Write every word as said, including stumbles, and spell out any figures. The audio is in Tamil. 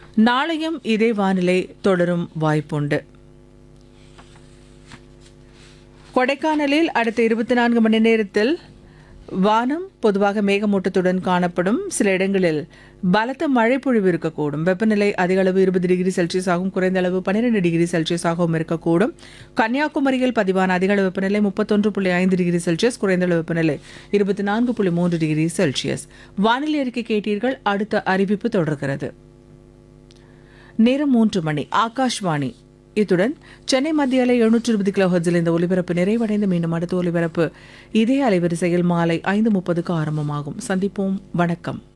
நாளையும் இதே வானிலை தொடரும் வாய்ப்புண்டு. கொடைக்கானலில் அடுத்த இருபத்தி நான்கு மணி நேரத்தில் வானம் பொதுவாக மேகமூட்டத்துடன் காணப்படும். சில இடங்களில் பலத்த மழை பொழிவு இருக்கக்கூடும். வெப்பநிலை அதிக அளவு இருபது டிகிரி செல்சியஸ் ஆகும், குறைந்த அளவு பன்னிரண்டு டிகிரி செல்சியஸ் ஆகவும் இருக்கக்கூடும். கன்னியாகுமரியில் பதிவான அதிக அளவு வெப்பநிலை முப்பத்தொன்று புள்ளி ஐந்து டிகிரி செல்சியஸ், குறைந்த அளவு வெப்பநிலை இருபத்தி நான்கு புள்ளி மூன்று டிகிரி செல்சியஸ். வானிலை அறிக்கை கேட்டீர்கள். அடுத்த அறிவிப்பு தொடர்கிறது. நேரம் மூன்று மணி. ஆகாஷ்வாணி. இத்துடன் சென்னை மத்திய அலை எழுநூற்று இருபது கிலோ ஹெர்ட்ஸில் இந்த ஒலிபரப்பு நிறைவடைந்து மீண்டும் அடுத்த ஒலிபரப்பு இதே அலைவரிசையில் மாலை ஐந்து முப்பதுக்கு ஆரம்பமாகும். சந்திப்போம். வணக்கம்.